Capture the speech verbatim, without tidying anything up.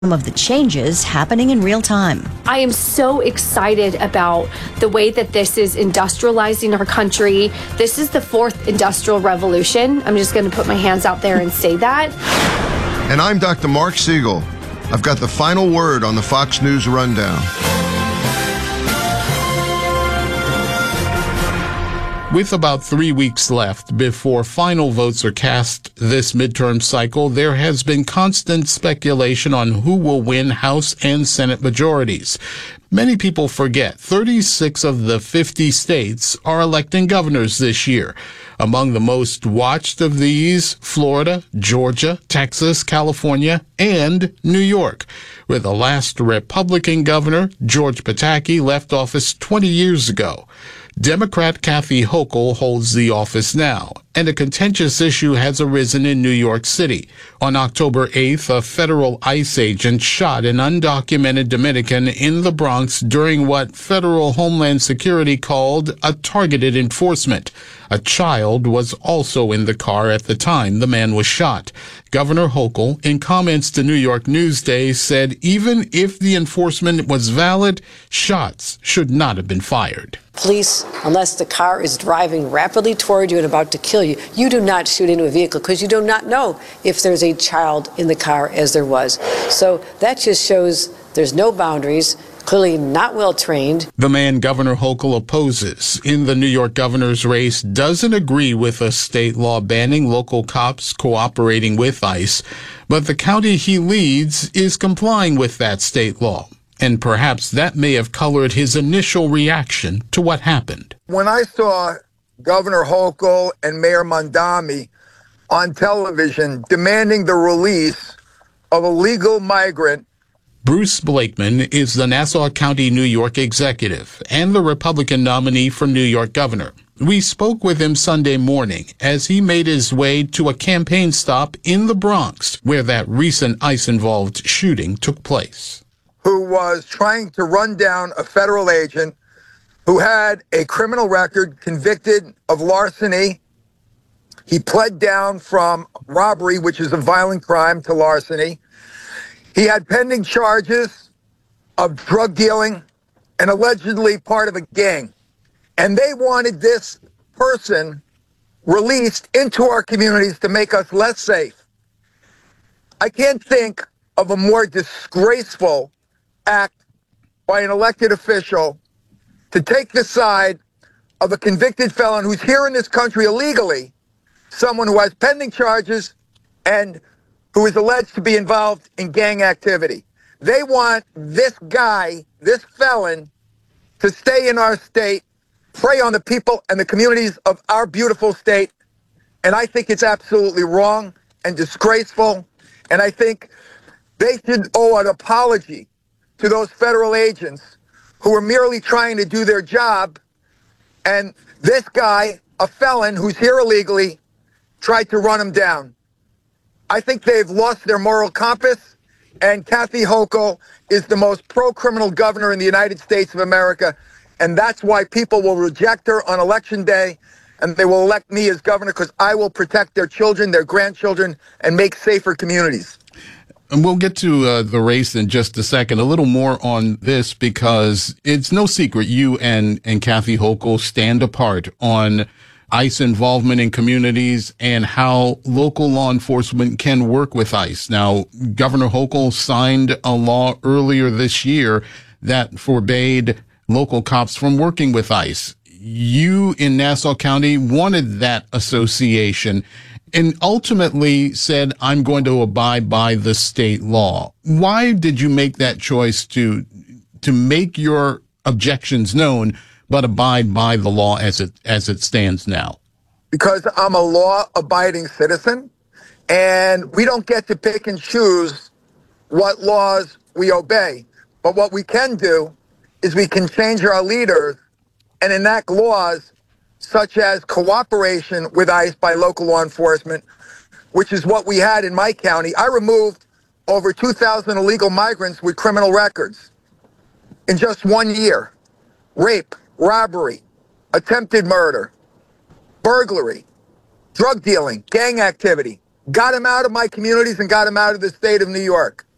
Some of the changes happening in real time. I am so excited about the way that this is industrializing our country. This is the fourth industrial revolution. I'm just going to put my hands out there and say that. And I'm Doctor Mark Siegel. I've got the final word on the Fox News Rundown. With about three weeks left before final votes are cast this midterm cycle, there has been constant speculation on who will win House and Senate majorities. Many people forget thirty-six of the fifty states are electing governors this year. Among the most watched of these, Florida, Georgia, Texas, California, and New York, where the last Republican governor, George Pataki, left office twenty years ago. Democrat Kathy Hochul holds the office now, and a contentious issue has arisen in New York City. On October eighth, a federal ICE agent shot an undocumented Dominican in the Bronx during what federal Homeland Security called a targeted enforcement. A child was also in the car at the time the man was shot. Governor Hochul, in comments to New York Newsday, said even if the enforcement was valid, shots should not have been fired. Police, unless the car is driving rapidly toward you and about to kill you, you do not shoot into a vehicle because you do not know if there's a child in the car, as there was. So that just shows there's no boundaries. Clearly not well trained. The man Governor Hochul opposes in the New York governor's race doesn't agree with a state law banning local cops cooperating with ICE, but the county he leads is complying with that state law. And perhaps that may have colored his initial reaction to what happened. When I saw Governor Hochul and Mayor Mondami on television demanding the release of a legal migrant, Bruce Blakeman is the Nassau County, New York executive and the Republican nominee for New York governor. We spoke with him Sunday morning as he made his way to a campaign stop in the Bronx, where that recent ICE-involved shooting took place. Who was trying to run down a federal agent who had a criminal record, convicted of larceny. He pled down from robbery, which is a violent crime, to larceny. He had pending charges of drug dealing and allegedly part of a gang. And they wanted this person released into our communities to make us less safe. I can't think of a more disgraceful act by an elected official to take the side of a convicted felon who's here in this country illegally, someone who has pending charges and who is alleged to be involved in gang activity. They want this guy, this felon, to stay in our state, prey on the people and the communities of our beautiful state. And I think it's absolutely wrong and disgraceful. And I think they should owe an apology to those federal agents who are merely trying to do their job. And this guy, a felon who's here illegally, tried to run him down. I think they've lost their moral compass, and Kathy Hochul is the most pro-criminal governor in the United States of America, and that's why people will reject her on Election Day, and they will elect me as governor because I will protect their children, their grandchildren, and make safer communities. And we'll get to uh, the race in just a second, a little more on this, because it's no secret you and, and Kathy Hochul stand apart on ICE involvement in communities and how local law enforcement can work with ICE. Now, Governor Hochul signed a law earlier this year that forbade local cops from working with ICE. You in Nassau County wanted that association and ultimately said, I'm going to abide by the state law. Why did you make that choice to to make your objections known, but abide by the law as it as it stands now? Because I'm a law-abiding citizen, and we don't get to pick and choose what laws we obey. But what we can do is we can change our leaders and enact laws such as cooperation with ICE by local law enforcement, which is what we had in my county. I removed over two thousand illegal migrants with criminal records in just one year. Rape, robbery, attempted murder, burglary, drug dealing, gang activity. Got them out of my communities and got them out of the state of New York.